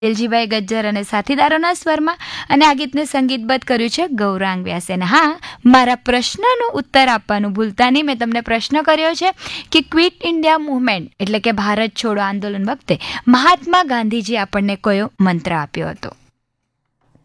વેલજીભાઈ ગજ્જર અને સાથીદારોના સ્વરમાં, અને આ ગીતને સંગીતબદ્ધ કર્યું છે ગૌરાંગ વ્યાસે. અને હા, મારા પ્રશ્નનો ઉત્તર આપવાનું ભૂલતા નહીં. મેં તમને પ્રશ્ન કર્યો છે કે ક્વિટ ઇન્ડિયા મૂવમેન્ટ એટલે કે ભારત છોડો આંદોલન વખતે મહાત્મા ગાંધીજી આપણને કયો મંત્ર આપ્યો હતો.